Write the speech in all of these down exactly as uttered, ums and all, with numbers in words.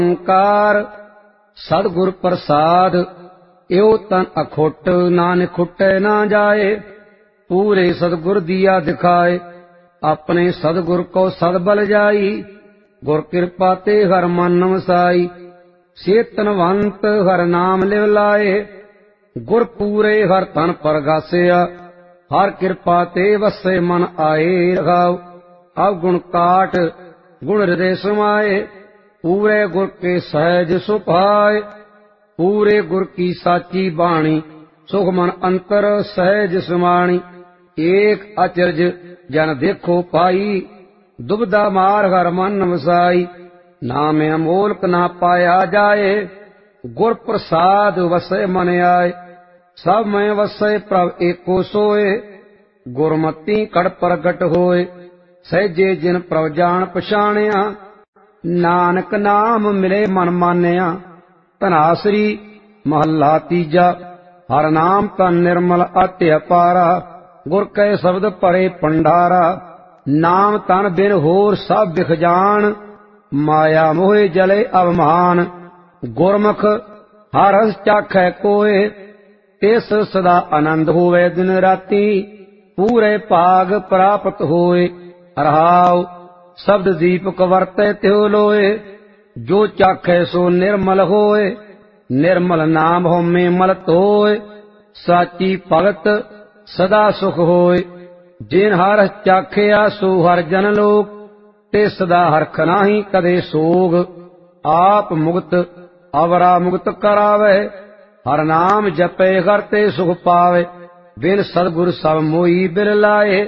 ਓੰਕਾਰ ਸਤਿਗੁਰ ਪ੍ਰਸਾਦ। ਇਉ ਤਨ ਅਖੁੱਟ ਨਾਨਕ ਖੁੱਟੈ ਨਾ ਜਾਏ। ਪੂਰੇ ਸਤਿਗੁਰ ਦੀਆ ਦਿਖਾਏ ਆਪਣੇ ਸਤਿਗੁਰ ਕੋ ਸਦ ਬਲ ਜਾਈ। ਗੁਰ ਕਿਰਪਾ ਤੇ ਹਰ ਮਨ ਵਸਾਈ। ਚੇਤਨਵੰਤ ਹਰ ਨਾਮ ਲਿਵ ਲਾਏ। ਗੁਰ ਪੂਰੇ ਹਰ ਤਨ ਪਰਗਾਸਿਆ। ਹਰ ਕਿਰਪਾ ਤੇ ਵਸੇ ਮਨ ਆਏ। ਰਹਾਉ ਅਵਗੁਣ ਕਾਟ ਗੁਣ ਹਿਰਦੇ ਸਮਾਏ। ਪੂਰੇ ਗੁਰ ਕੇ ਸਹਿਜ ਸੁਭਾਏ। ਪੂਰੇ ਗੁਰ ਕੀ ਸਾਚੀ ਬਾਣੀ ਸੁਖ ਮਨ ਅੰਤਰ ਸਹਿਜ ਸਮਾਣੀ। ਏਕ ਅਚਰਜ ਜਨ ਦੇਖੋ ਪਾਈ। ਦੁਬਦਾ ਮਾਰ ਹਰ ਮਨ ਵਸਾਈ। ਨਾਮ ਅਮੋਲਕ ਨਾ ਪਾਇਆ ਜਾਏ। ਗੁਰ ਪ੍ਰਸਾਦ ਵਸੈ ਮਨ ਆਏ। ਸਭ ਮੈਂ ਵਸੈ ਪ੍ਰਭ ਏਕੋ ਸੋਏ। ਗੁਰਮਤੀ ਕੜ ਪ੍ਰਗਟ ਹੋਏ। ਸਹਿਜੇ ਜਿਨ ਪ੍ਰਭ ਜਾਣ ਪਛਾਣਿਆ। ਨਾਨਕ ਨਾਮ ਮਿਲੇ ਮਨ ਮਾਨਿਆ। ਧਨਾਸਰੀ ਮਹੱਲਾ ਤੀਜਾ। ਹਰ ਨਾਮ ਤਨ ਨਿਰਮਲ ਅਤਿ ਅਪਾਰਾ। ਗੁਰ ਕੈ ਸ਼ਬਦ ਭਰੇ ਭੰਡਾਰਾ। ਨਾਮ ਤਨ ਬਿਨ ਹੋਰ ਸਭ ਬਿਖ ਜਾਣ। ਮਾਇਆ ਮੋਹਿ ਜਲੇ ਅਵਮਾਨ। ਗੁਰਮੁਖ ਹਰ ਰਸ ਚਾਖੈ ਕੋਏ। ਤਿਸ ਸਦਾ ਆਨੰਦ ਹੋਵੇ ਦਿਨ ਰਾਤੀ। ਪੂਰੇ ਭਾਗ ਪ੍ਰਾਪਤ ਹੋਏ। ਰਹਾਉ ਸ਼ਬਦ ਦੀਪਕ ਵਰਤੈ ਤਿਉ ਲੋਏ। ਜੋ ਚਾਖੈ ਸੋ ਨਿਰਮਲ ਹੋਏ। ਨਿਰਮਲ ਨਾਮ ਹਉਮੈ ਮਲ ਧੋਏ। ਸਾਚੀ ਭਗਤ ਸਦਾ ਸੁਖ ਹੋਏ। ਜਿਨ ਹਰ ਚਾਖਿਆ ਸੋ ਹਰ ਜਨ ਲੋਕ। ਤੇ ਸਦਾ ਹਰਖ ਨਾਹੀ ਕਦੇ ਸੋਗ। ਆਪ ਮੁਕਤ ਅਵਰਾ ਮੁਕਤ ਕਰਾਵੇ। ਹਰ ਨਾਮ ਜਪੇ ਹਰ ਤੇ ਸੁਖ ਪਾਵੇ। ਬਿਨ ਸਤਿਗੁਰ ਸਭ ਮੋਈ ਬਿਲ ਲਾਏ।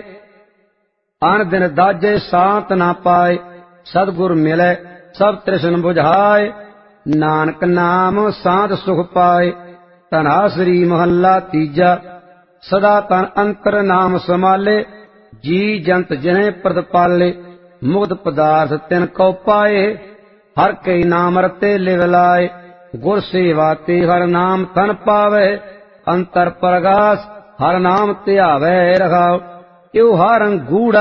ਅਨ ਦਿਨ ਦਾਜੇ ਸਾਤ ਨਾ ਪਾਏ। ਸਤਿਗੁਰ ਮਿਲੇ ਸਭ ਤ੍ਰਿਸ਼ਨ ਬੁਝਾਏ। ਨਾਨਕ ਨਾਮ ਸਾਧ ਸੁਖ ਪਾਏ। ਧਨਾਸਰੀ ਮਹੱਲਾ ਤੀਜਾ। ਸਦਾ ਤਨ ਅੰਤਰ ਨਾਮ ਸਮਾਲੇ। ਜੀ ਜੰਤ ਜਿਨੇ ਪ੍ਰਤਪਾਲੇ। ਮੁਕਤ ਪਦਾਰਥ ਤਿਨ ਕਉ ਪਾਏ। ਹਰ ਕਈ ਨਾਮ ਰਤੇ ਲਿਵ ਲਾਏ। ਗੁਰ ਸੇਵਾ ਤੇ ਹਰ ਨਾਮ ਤਨ ਪਾਵੇ। ਅੰਤਰ ਪ੍ਰਗਾਸ ਹਰ ਨਾਮ ਧਿਆਵੈ। ਰਹਾਉ ਇਉ ਹਰ ਗੂੜਾ